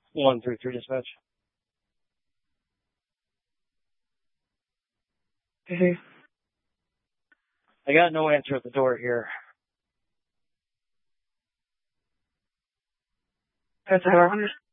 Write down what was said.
133 dispatch. Hey, I got no answer at the door here. that's our